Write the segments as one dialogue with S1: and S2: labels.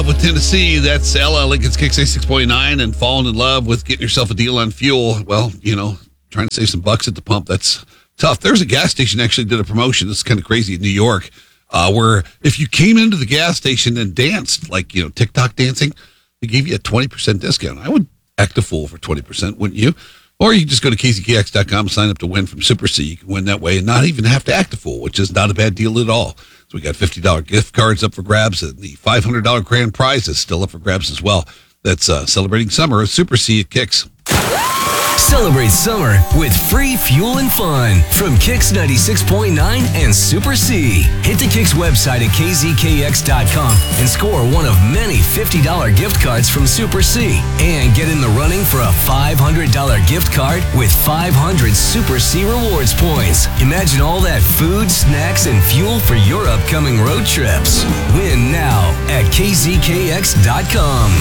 S1: with Tennessee. That's Ella, Lincoln's Kicks 6.9, and falling in love with getting yourself a deal on fuel. Well, trying to save some bucks at the pump, that's tough. There's a gas station actually did a promotion. This is kind of crazy in New York, where if you came into the gas station and danced, like, TikTok dancing, they gave you a 20% discount. I would act a fool for 20%, wouldn't you? Or you can just go to kzkx.com, sign up to win from Super C. You can win that way and not even have to act a fool, which is not a bad deal at all. So we got $50 gift cards up for grabs, and the $500 grand prize is still up for grabs as well. That's celebrating summer. Super C at Kicks.
S2: Celebrate summer with free fuel and fun from Kicks 96.9 and Super C. Hit the Kicks website at kzkx.com and score one of many $50 gift cards from Super C. And get in the running for a $500 gift card with 500 Super C rewards points. Imagine all that food, snacks, and fuel for your upcoming road trips. Win now at kzkx.com.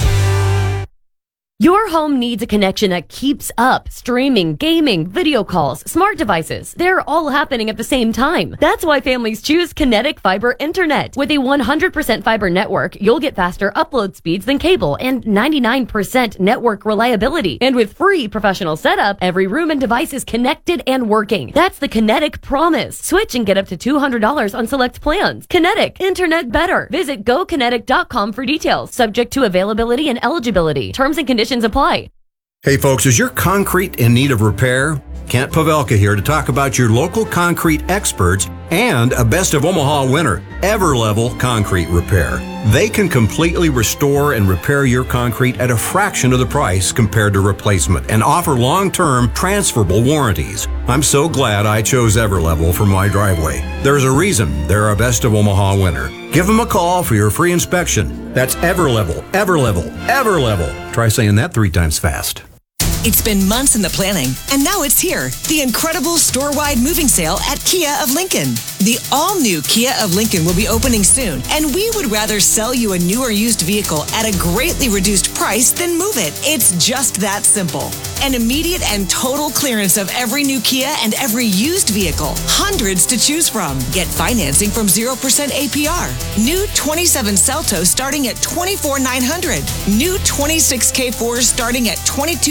S3: Your home needs a connection that keeps up. Streaming, gaming, video calls, smart devices. They're all happening at the same time. That's why families choose Kinetic Fiber Internet. With a 100% fiber network, you'll get faster upload speeds than cable and 99% network reliability. And with free professional setup, every room and device is connected and working. That's the Kinetic promise. Switch and get up to $200 on select plans. Kinetic, Internet better. Visit gokinetic.com for details. Subject to availability and eligibility. Terms and conditions apply.
S4: Hey folks, is your concrete in need of repair? Kent Pavelka here to talk about your local concrete experts and a Best of Omaha winner, Everlevel Concrete Repair. They can completely restore and repair your concrete at a fraction of the price compared to replacement and offer long-term transferable warranties. I'm so glad I chose Everlevel for my driveway. There's a reason they're a Best of Omaha winner. Give them a call for your free inspection. That's Everlevel, Everlevel, Everlevel. Try saying that 3 times fast.
S5: It's been months in the planning, and now it's here. The incredible store-wide moving sale at Kia of Lincoln. The all-new Kia of Lincoln will be opening soon, and we would rather sell you a new or used vehicle at a greatly reduced price than move it. It's just that simple. An immediate and total clearance of every new Kia and every used vehicle. Hundreds to choose from. Get financing from 0% APR. New 27 Celtos starting at $24,900. New 26 K4s starting at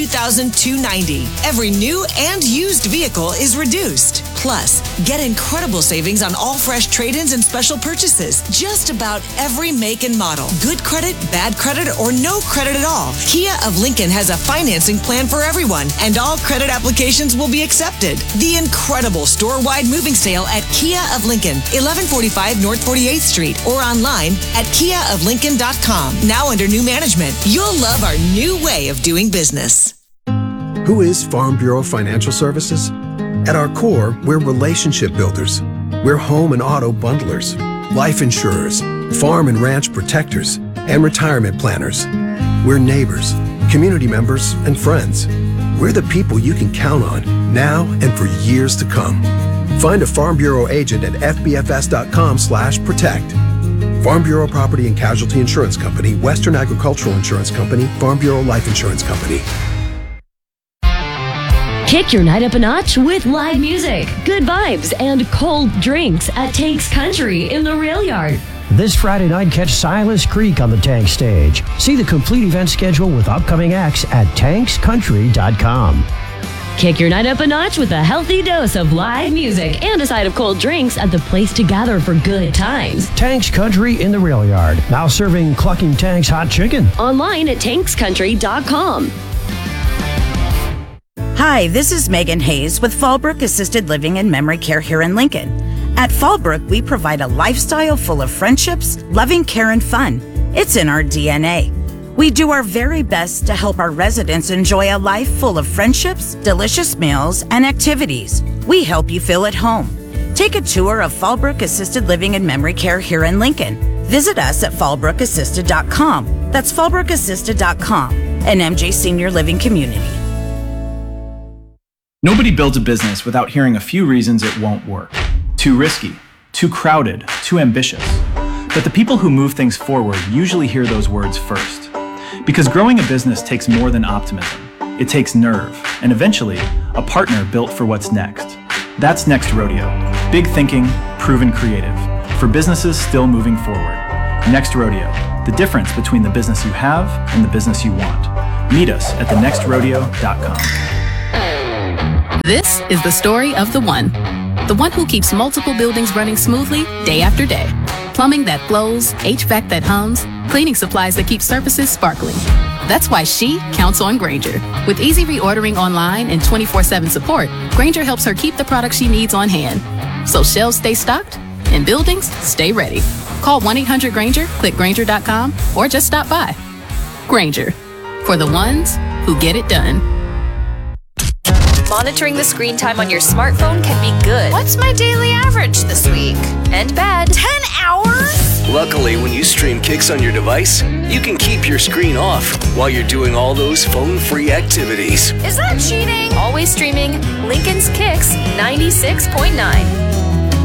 S5: $22,290. Every new and used vehicle is reduced. Plus, get incredible savings on all fresh trade-ins and special purchases. Just about every make and model. Good credit, bad credit, or no credit at all. Kia of Lincoln has a financing plan for everyone, and all credit applications will be accepted. The incredible store-wide moving sale at Kia of Lincoln, 1145 North 48th Street, or online at kiaoflincoln.com. Now under new management. You'll love our new way of doing business.
S6: Who is Farm Bureau Financial Services? At our core, we're relationship builders. We're home and auto bundlers, life insurers, farm and ranch protectors, and retirement planners. We're neighbors, community members, and friends. We're the people you can count on now and for years to come. Find a Farm Bureau agent at fbfs.com/protect. Farm Bureau Property and Casualty Insurance Company, Western Agricultural Insurance Company, Farm Bureau Life Insurance Company.
S3: Kick your night up a notch with live music, good vibes, and cold drinks at Tank's Country in the Rail Yard.
S7: This Friday night, catch Silas Creek on the Tank stage. See the complete event schedule with upcoming acts at tankscountry.com.
S3: Kick your night up a notch with a healthy dose of live music and a side of cold drinks at the place to gather for good times.
S7: Tank's Country in the Rail Yard, now serving Clucking Tank's hot chicken.
S3: Online at tankscountry.com.
S8: Hi, this is Megan Hayes with Fallbrook Assisted Living and Memory Care here in Lincoln. At Fallbrook, we provide a lifestyle full of friendships, loving care, and fun. It's in our DNA. We do our very best to help our residents enjoy a life full of friendships, delicious meals, and activities. We help you feel at home. Take a tour of Fallbrook Assisted Living and Memory Care here in Lincoln. Visit us at fallbrookassisted.com. That's fallbrookassisted.com, an MJ Senior Living community.
S9: Nobody builds a business without hearing a few reasons it won't work. Too risky, too crowded, too ambitious. But the people who move things forward usually hear those words first. Because growing a business takes more than optimism. It takes nerve, and eventually, a partner built for what's next. That's Next Rodeo. Big thinking, proven creative. For businesses still moving forward. Next Rodeo. The difference between the business you have and the business you want. Meet us at thenextrodeo.com.
S10: This is the story of the one who keeps multiple buildings running smoothly day after day. Plumbing that flows, HVAC that hums, cleaning supplies that keep surfaces sparkling. That's why she counts on Grainger. With easy reordering online and 24/7 support, Grainger helps her keep the products she needs on hand. So shelves stay stocked and buildings stay ready. Call 1-800-GRAINGER, click Grainger.com, or just stop by. Grainger, for the ones who get it done.
S11: Monitoring the screen time on your smartphone can be good.
S12: What's my daily average this week?
S11: And bad.
S12: 10 hours?
S2: Luckily, when you stream Kicks on your device, you can keep your screen off while you're doing all those phone-free activities.
S12: Is that cheating?
S11: Always streaming Lincoln's Kicks 96.9.